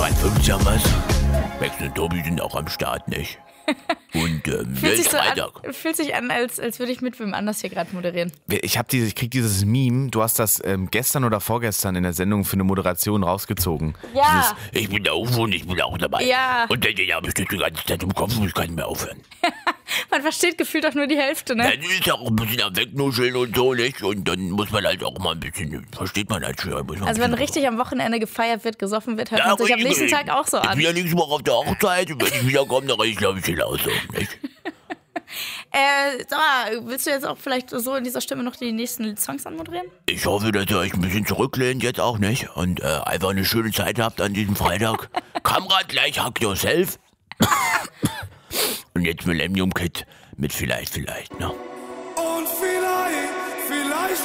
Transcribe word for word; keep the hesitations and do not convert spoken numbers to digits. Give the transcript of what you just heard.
dreiundfünfzig haben wir's. Max und Tobi sind auch am Start, nicht? Und ähm, Fühlt sich, so Freitag. an, fühlt sich an, als, als würde ich mit wem anders hier gerade moderieren. Ich, hab diese, ich krieg dieses Meme, du hast das ähm, gestern oder vorgestern in der Sendung für eine Moderation rausgezogen. Ja. Ich bin da auch und ich bin auch dabei. Ja. Und der, der bestimmt die ganze Zeit im Kopf und ich kann nicht mehr aufhören. Man versteht gefühlt auch nur die Hälfte, ne? Dann ist ja auch ein bisschen am Wegnuscheln und so, nicht? Und dann muss man halt auch mal ein bisschen, versteht man halt schwer. Also wenn richtig am Wochenende gefeiert wird, gesoffen wird, hört Ja, man sich am richtig. nächsten Tag auch so Ich an. bin ja nächste Woche auf der Hochzeit und wenn ich wiederkomme, dann reiche ich, glaube ich, genauso, nicht? Äh, sag mal, willst du jetzt auch vielleicht so in dieser Stimme noch die nächsten Songs anmoderieren? Ich hoffe, dass ihr euch ein bisschen zurücklehnt jetzt auch, nicht? Und äh, einfach eine schöne Zeit habt an diesem Freitag. Kamerad gleich Hack Yourself. Und jetzt Millennium Kid mit vielleicht, vielleicht, ne?